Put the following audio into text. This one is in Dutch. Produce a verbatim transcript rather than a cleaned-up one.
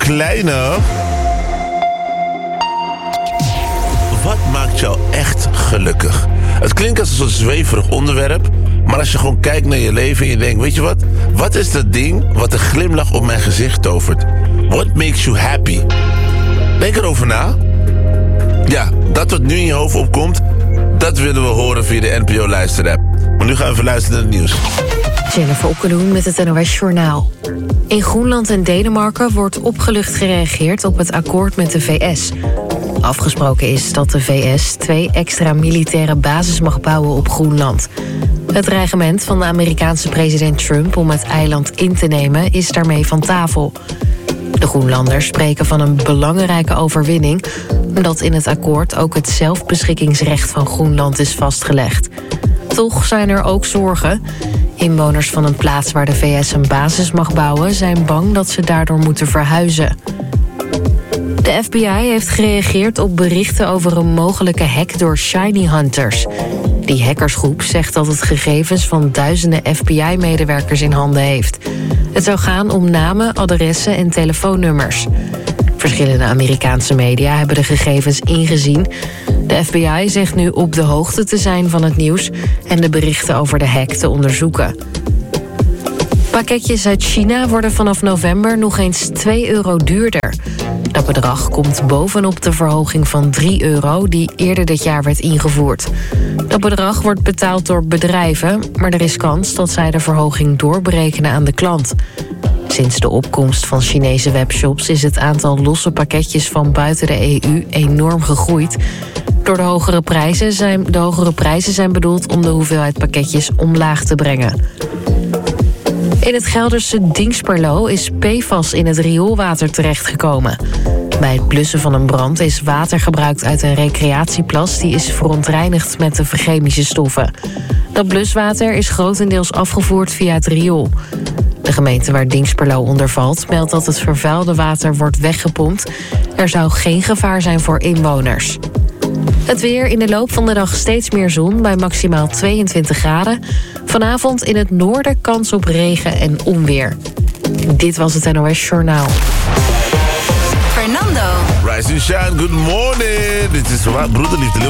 kleine. Wat maakt jou echt gelukkig? Het klinkt als een soort zweverig onderwerp, maar als je gewoon kijkt naar je leven en je denkt, weet je wat? Wat is dat ding wat een glimlach op mijn gezicht tovert? What makes you happy? Denk erover na. Ja, dat wat nu in je hoofd opkomt, dat willen we horen via de N P O-luisterapp. Maar nu gaan we even luisteren naar het nieuws. Jennifer Okkeloen met het N O S Journaal. In Groenland en Denemarken wordt opgelucht gereageerd op het akkoord met de V S. Afgesproken is dat de V S twee extra militaire bases mag bouwen op Groenland. Het dreigement van de Amerikaanse president Trump om het eiland in te nemen is daarmee van tafel. De Groenlanders spreken van een belangrijke overwinning, omdat in het akkoord ook het zelfbeschikkingsrecht van Groenland is vastgelegd. Toch zijn er ook zorgen. Inwoners van een plaats waar de V S een basis mag bouwen zijn bang dat ze daardoor moeten verhuizen. De F B I heeft gereageerd op berichten over een mogelijke hack door Shiny Hunters. Die hackersgroep zegt dat het gegevens van duizenden F B I-medewerkers in handen heeft. Het zou gaan om namen, adressen en telefoonnummers. Verschillende Amerikaanse media hebben de gegevens ingezien. De F B I zegt nu op de hoogte te zijn van het nieuws en de berichten over de hack te onderzoeken. Pakketjes uit China worden vanaf november nog eens twee euro duurder. Dat bedrag komt bovenop de verhoging van drie euro die eerder dit jaar werd ingevoerd. Dat bedrag wordt betaald door bedrijven, maar er is kans dat zij de verhoging doorberekenen aan de klant. Sinds de opkomst van Chinese webshops is het aantal losse pakketjes van buiten de E U enorm gegroeid. Door de hogere prijzen zijn, de hogere prijzen zijn bedoeld om de hoeveelheid pakketjes omlaag te brengen. In het Gelderse Dingsperlo is P F A S in het rioolwater terechtgekomen. Bij het blussen van een brand is water gebruikt uit een recreatieplas die is verontreinigd met de chemische stoffen. Dat bluswater is grotendeels afgevoerd via het riool. De gemeente waar Dingsperlo onder valt meldt dat het vervuilde water wordt weggepompt. Er zou geen gevaar zijn voor inwoners. Het weer, in de loop van de dag steeds meer zon bij maximaal tweeëntwintig graden. Vanavond in het noorden kans op regen en onweer. Dit was het N O S Journaal. Fernando. Rise and shine, good morning. Dit is Broederliefde.